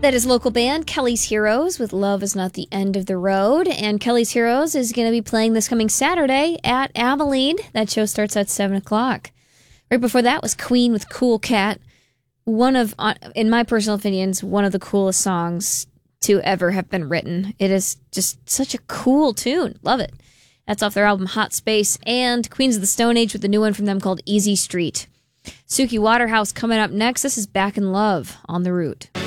That is local band Kelly's Heroes with Love Is Not the End of the Road. And Kelly's Heroes is going to be playing this coming Saturday at Abilene. That show starts at 7 o'clock. Right before that was Queen with Cool Cat. One of, in my personal opinions, one of the coolest songs to ever have been written. It is just such a cool tune. Love it. That's off their album Hot Space. And Queens of the Stone Age with a new one from them called Easy Street. Suki Waterhouse coming up next. This is Back in Love on The Root.